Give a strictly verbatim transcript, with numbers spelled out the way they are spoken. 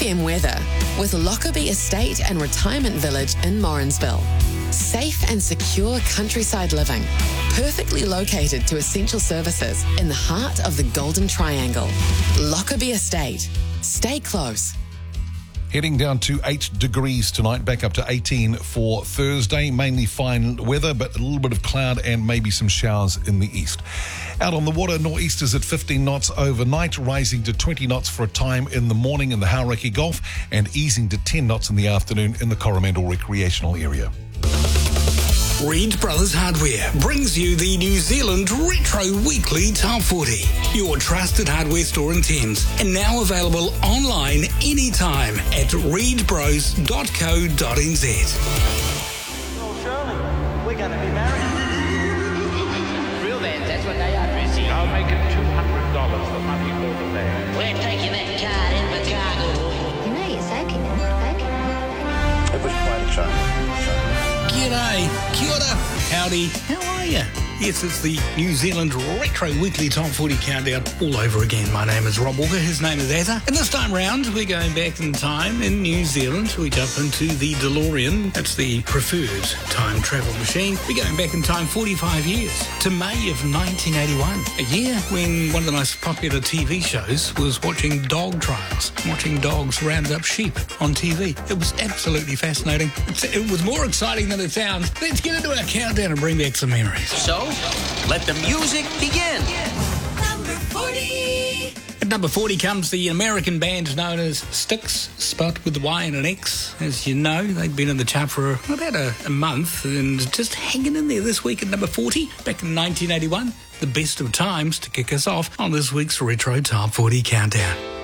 p.m. weather with Lockerbie Estate and Retirement Village in Morrinsville. Safe and secure countryside living, perfectly located to essential services in the heart of the Golden Triangle. Lockerbie Estate. Stay close. Heading down to eight degrees tonight, back up to eighteen for Thursday. Mainly fine weather, but a little bit of cloud and maybe some showers in the east. Out on the water, nor'easters at fifteen knots overnight, rising to twenty knots for a time in the morning in the Hauraki Gulf and easing to ten knots in the afternoon in the Coromandel recreational area. Reed Brothers Hardware brings you the New Zealand Retro Weekly Top forty, your trusted hardware store in Thames, and now available online anytime at reed bros dot co dot n z. Oh, Shirley, we're going to be married. Real man, that's what they are, Chrissy. I'll make it two hundred dollars, the money for the day. We're taking that card in the cargo. You know you're soaking it, soaking it. It was quite a show. G'day, kia ora, howdy, how are you? Yes, it's the New Zealand Retro Weekly Top forty Countdown all over again. My name is Rob Walker, his name is Azza. And this time round, we're going back in time in New Zealand. We jump into the DeLorean. That's the preferred time travel machine. We're going back in time forty-five years to May of nineteen eighty-one, a year when one of the most popular T V shows was watching dog trials, watching dogs round up sheep on T V. It was absolutely fascinating. It was more exciting than it sounds. Let's get into our countdown and bring back some memories. So, let the music begin. Number forty. At number forty comes the American band known as Styx, spelt with a Y and an X. As you know, they've been in the chart for about a, a month and just hanging in there this week at number forty. Back in nineteen eighty-one, the best of times to kick us off on this week's Retro Top forty Countdown.